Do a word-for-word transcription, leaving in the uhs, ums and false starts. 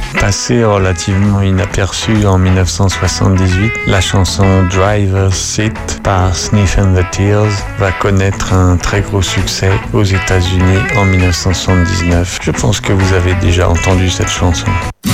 Passée relativement inaperçue en mille neuf cent soixante-dix-huit, la chanson Driver's Seat par Sniff and the Tears va connaître un très gros succès aux États-Unis en mille neuf cent soixante-dix-neuf. Je pense que vous avez déjà entendu cette chanson.